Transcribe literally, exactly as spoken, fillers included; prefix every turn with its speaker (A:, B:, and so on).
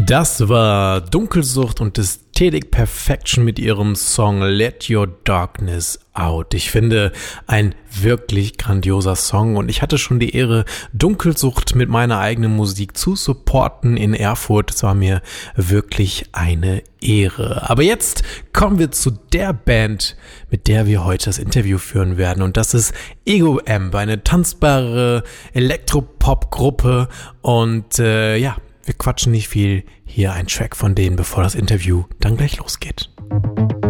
A: Das war Dunkelsucht und Aesthetic Perfection mit ihrem Song Let Your Darkness Out. Ich finde, ein wirklich grandioser Song und ich hatte schon die Ehre, Dunkelsucht mit meiner eigenen Musik zu supporten in Erfurt. Es war mir wirklich eine Ehre. Aber jetzt kommen wir zu der Band, mit der wir heute das Interview führen werden, und das ist Ego Amp, eine tanzbare Elektropop-Gruppe und äh, ja, wir quatschen nicht viel. Hier ein Track von denen, bevor das Interview dann gleich losgeht.